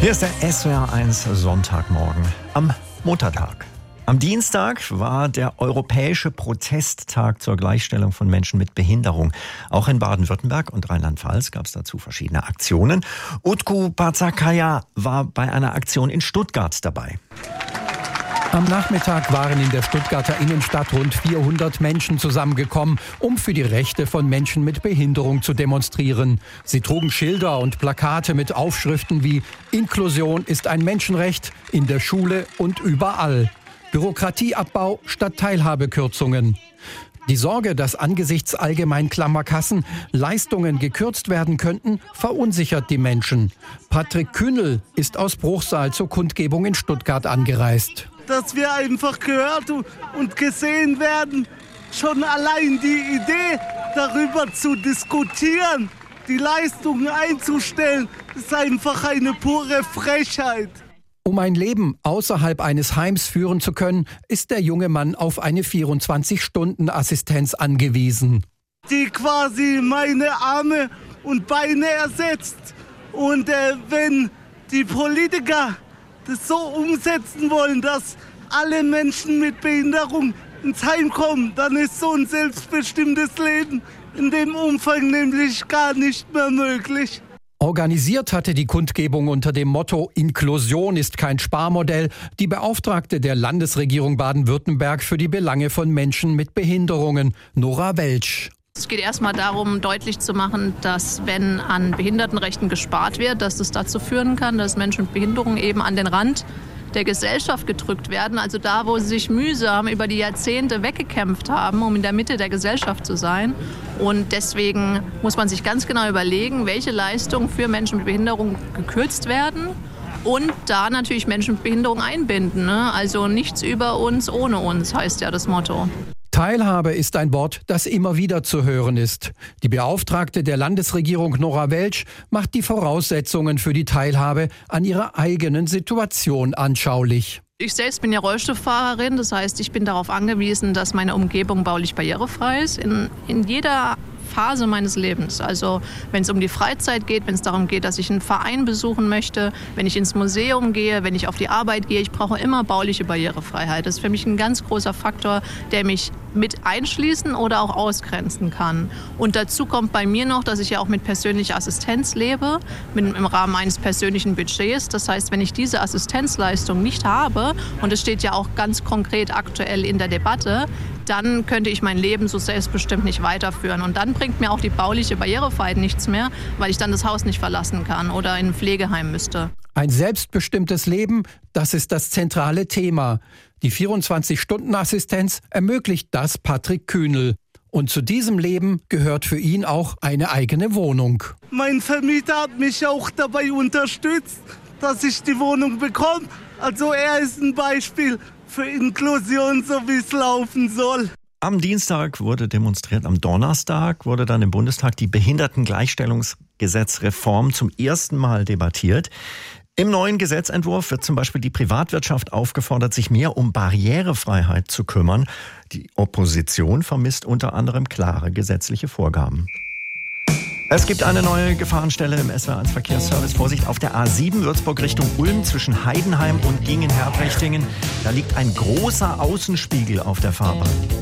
Hier ist der SWR1 Sonntagmorgen am Muttertag. Am Dienstag war der Europäische Protesttag zur Gleichstellung von Menschen mit Behinderung. Auch in Baden-Württemberg und Rheinland-Pfalz gab es dazu verschiedene Aktionen. Utku Pazakaya war bei einer Aktion in Stuttgart dabei. Am Nachmittag waren in der Stuttgarter Innenstadt rund 400 Menschen zusammengekommen, um für die Rechte von Menschen mit Behinderung zu demonstrieren. Sie trugen Schilder und Plakate mit Aufschriften wie „Inklusion ist ein Menschenrecht, in der Schule und überall. Bürokratieabbau statt Teilhabekürzungen." Die Sorge, dass angesichts Allgemeinklammerkassen Leistungen gekürzt werden könnten, verunsichert die Menschen. Patrick Kühnel ist aus Bruchsal zur Kundgebung in Stuttgart angereist. Dass wir einfach gehört und gesehen werden. Schon allein die Idee, darüber zu diskutieren, die Leistungen einzustellen, ist einfach eine pure Frechheit. Um ein Leben außerhalb eines Heims führen zu können, ist der junge Mann auf eine 24-Stunden-Assistenz angewiesen. Die quasi meine Arme und Beine ersetzt. Und wenn die Politiker das so umsetzen wollen, dass alle Menschen mit Behinderung ins Heim kommen, dann ist so ein selbstbestimmtes Leben in dem Umfang nämlich gar nicht mehr möglich. Organisiert hatte die Kundgebung unter dem Motto „Inklusion ist kein Sparmodell" die Beauftragte der Landesregierung Baden-Württemberg für die Belange von Menschen mit Behinderungen, Nora Welsch. Es geht erstmal darum, deutlich zu machen, dass wenn an Behindertenrechten gespart wird, dass das dazu führen kann, dass Menschen mit Behinderung eben an den Rand der Gesellschaft gedrückt werden. Also da, wo sie sich mühsam über die Jahrzehnte weggekämpft haben, um in der Mitte der Gesellschaft zu sein. Und deswegen muss man sich ganz genau überlegen, welche Leistungen für Menschen mit Behinderung gekürzt werden. Und da natürlich Menschen mit Behinderung einbinden. Ne? Also nichts über uns ohne uns, heißt ja das Motto. Teilhabe ist ein Wort, das immer wieder zu hören ist. Die Beauftragte der Landesregierung Nora Welsch macht die Voraussetzungen für die Teilhabe an ihrer eigenen Situation anschaulich. Ich selbst bin ja Rollstuhlfahrerin, das heißt, ich bin darauf angewiesen, dass meine Umgebung baulich barrierefrei ist. In jeder Phase meines Lebens. Also wenn es um die Freizeit geht, wenn es darum geht, dass ich einen Verein besuchen möchte, wenn ich ins Museum gehe, wenn ich auf die Arbeit gehe, ich brauche immer bauliche Barrierefreiheit. Das ist für mich ein ganz großer Faktor, der mich mit einschließen oder auch ausgrenzen kann. Und dazu kommt bei mir noch, dass ich ja auch mit persönlicher Assistenz lebe, im Rahmen eines persönlichen Budgets. Das heißt, wenn ich diese Assistenzleistung nicht habe, und es steht ja auch ganz konkret aktuell in der Debatte, dann könnte ich mein Leben so selbstbestimmt nicht weiterführen. Und dann bringt mir auch die bauliche Barrierefreiheit nichts mehr, weil ich dann das Haus nicht verlassen kann oder in ein Pflegeheim müsste. Ein selbstbestimmtes Leben, das ist das zentrale Thema. Die 24-Stunden-Assistenz ermöglicht das Patrick Kühnel. Und zu diesem Leben gehört für ihn auch eine eigene Wohnung. Mein Vermieter hat mich auch dabei unterstützt, dass ich die Wohnung bekomme. Also er ist ein Beispiel für Inklusion, so wie es laufen soll. Am Dienstag wurde demonstriert, am Donnerstag wurde dann im Bundestag die Behindertengleichstellungsgesetzreform zum ersten Mal debattiert. Im neuen Gesetzentwurf wird zum Beispiel die Privatwirtschaft aufgefordert, sich mehr um Barrierefreiheit zu kümmern. Die Opposition vermisst unter anderem klare gesetzliche Vorgaben. Es gibt eine neue Gefahrenstelle im SWR1 Verkehrsservice. Vorsicht, auf der A7 Würzburg Richtung Ulm zwischen Heidenheim und Gingen-Herbrechting. Da liegt ein großer Außenspiegel auf der Fahrbahn.